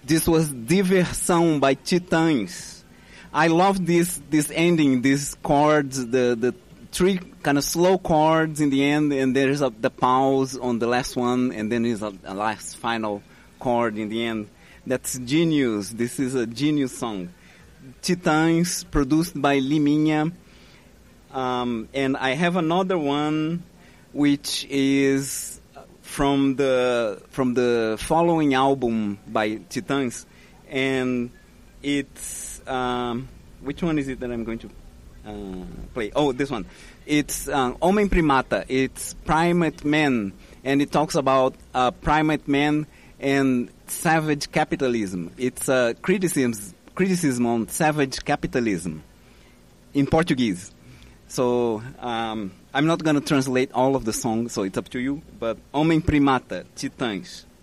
This was Diversão by Titãs. I love this ending, these chords, the three kind of slow chords in the end, and there's the pause on the last one, and then there's a last final chord in the end. That's genius. This is a genius song. Titãs, produced by Liminha. And I have another one, which is from the following album by Titãs, and it's which one is it that I'm going to play? Oh, this one. It's Homem Primata. It's Primate Man, and it talks about primate man and savage capitalism. It's a criticism on savage capitalism in Portuguese. So I'm not going to translate all of the song, so it's up to you. But Homem Primata, Titãs.